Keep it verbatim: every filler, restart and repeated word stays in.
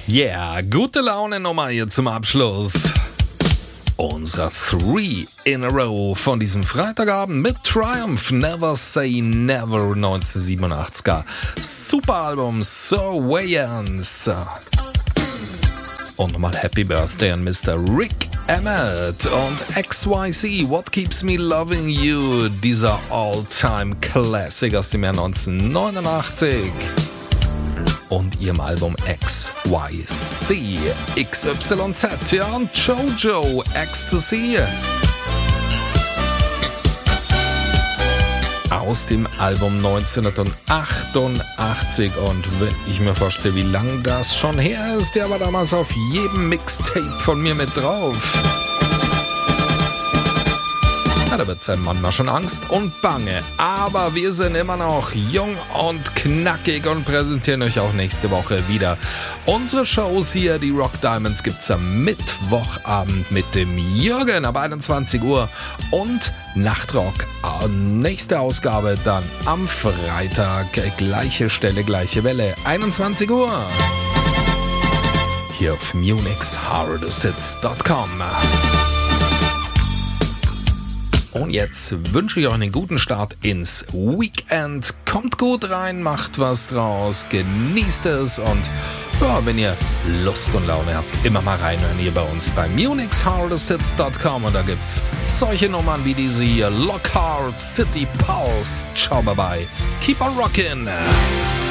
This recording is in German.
Yeah, gute Laune nochmal hier zum Abschluss unserer Three in a Row von diesem Freitagabend mit Triumph, Never Say Never, neunzehnhundertsiebenundachtziger Superalbum So Wayans. Und nochmal Happy Birthday an Mister Rick Emmett und X Y Z, What Keeps Me Loving You, dieser All-Time Classic aus dem Jahr neunzehnhundertneunundachtzig. Und ihrem Album X Y Z, X Y Z, ja, und Jojo, Ecstasy. Aus dem Album neunzehnhundertachtundachtzig. Und wenn ich mir vorstelle, wie lang das schon her ist, der war damals auf jedem Mixtape von mir mit drauf. Ja, da wird es einem manchmal schon Angst und Bange. Aber wir sind immer noch jung und knackig und präsentieren euch auch nächste Woche wieder unsere Shows hier. Die Rock Diamonds gibt's am Mittwochabend mit dem Jürgen ab einundzwanzig Uhr und Nachtrock, nächste Ausgabe dann am Freitag, gleiche Stelle, gleiche Welle, einundzwanzig Uhr. Hier auf Munich's Hardest Hits Punkt com. Und jetzt wünsche ich euch einen guten Start ins Weekend. Kommt gut rein, macht was draus, genießt es und ja, wenn ihr Lust und Laune habt, immer mal reinhören hier bei uns bei Munich's Hardest Hits Punkt com und da gibt's solche Nummern wie diese hier, Lockhart, City Pulse. Ciao, bye bye. Keep on rockin'.